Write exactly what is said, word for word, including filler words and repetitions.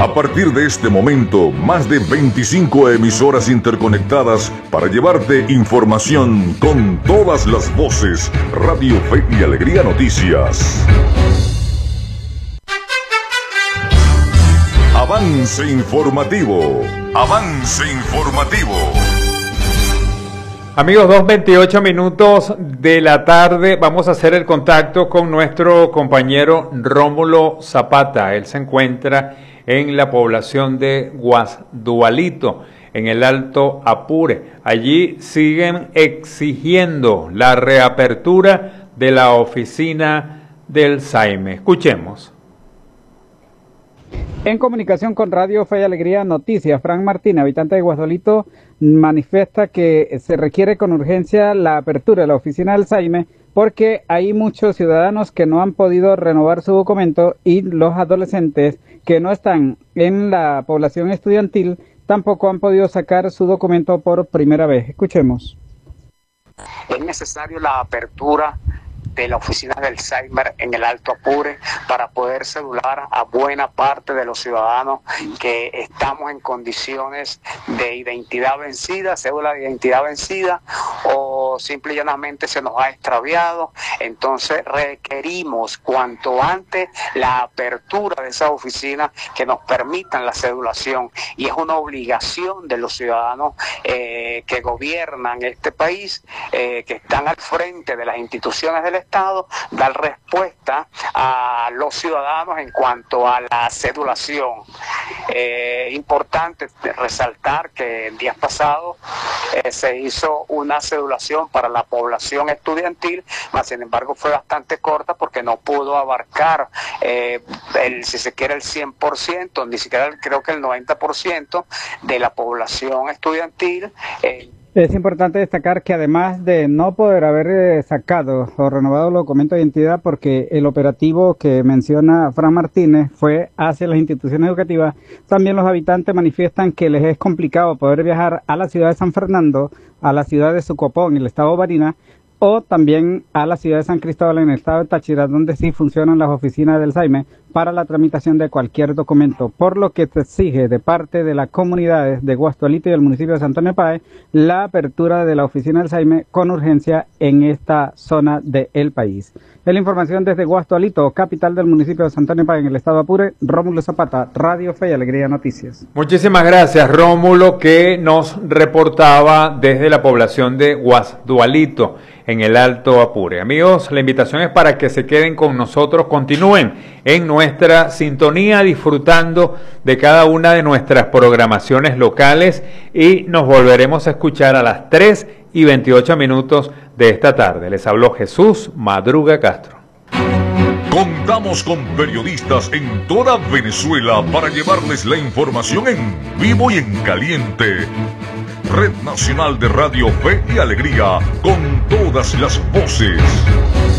A partir de este momento, más de veinticinco emisoras interconectadas para llevarte información con todas las voces. Radio Fe y Alegría Noticias. Avance informativo. Avance informativo. Amigos, dos veintiocho minutos de la tarde. Vamos a hacer el contacto con nuestro compañero Rómulo Zapata. Él se encuentra en la población de Guasdualito, en el Alto Apure. Allí siguen exigiendo la reapertura de la oficina del SAIME. Escuchemos. En comunicación con Radio Fe y Alegría Noticias, Frank Martínez, habitante de Guasdualito, manifiesta que se requiere con urgencia la apertura de la oficina del SAIME porque hay muchos ciudadanos que no han podido renovar su documento y los adolescentes que no están en la población estudiantil tampoco han podido sacar su documento por primera vez. Escuchemos. Es necesario la apertura de la oficina del SAIME en el Alto Apure para poder cedular a buena parte de los ciudadanos que estamos en condiciones de identidad vencida, cédula de identidad vencida, o simple y llanamente se nos ha extraviado. Entonces requerimos cuanto antes la apertura de esa oficina que nos permitan la cedulación, y es una obligación de los ciudadanos eh, que gobiernan este país, eh, que están al frente de las instituciones del Estado, dar respuesta a los ciudadanos en cuanto a la cedulación. Eh, importante resaltar que el día pasado eh, se hizo una cedulación para la población estudiantil, mas sin embargo fue bastante corta porque no pudo abarcar eh, el, si se quiere el cien por ciento, ni siquiera el, creo que el noventa por ciento de la población estudiantil. eh, Es importante destacar que además de no poder haber eh, sacado o renovado el documento de identidad, porque el operativo que menciona Fran Martínez fue hacia las instituciones educativas, también los habitantes manifiestan que les es complicado poder viajar a la ciudad de San Fernando, a la ciudad de Sucopó en el estado de Barinas, o también a la ciudad de San Cristóbal en el estado de Táchira, donde sí funcionan las oficinas del SAIME para la tramitación de cualquier documento, por lo que se exige de parte de las comunidades de Guasdualito y del municipio de San Antonio de Páez la apertura de la oficina del SAIME con urgencia en esta zona del país. Es la información desde Guasdualito, capital del municipio de San Antonio de Páez en el estado de Apure. Rómulo Zapata, Radio Fe y Alegría Noticias. Muchísimas gracias, Rómulo, que nos reportaba desde la población de Guasdualito en el Alto Apure. Amigos, la invitación es para que se queden con nosotros, continúen en nuestra sintonía disfrutando de cada una de nuestras programaciones locales, y nos volveremos a escuchar a las tres y veintiocho minutos de esta tarde. Les habló Jesús Madruga Castro. Contamos con periodistas en toda Venezuela para llevarles la información en vivo y en caliente. Red Nacional de Radio Fe y Alegría, con todas las voces.